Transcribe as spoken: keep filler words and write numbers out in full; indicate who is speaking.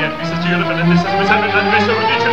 Speaker 1: Sì, questa ci io la prendete, sta pensando di andare messo per dice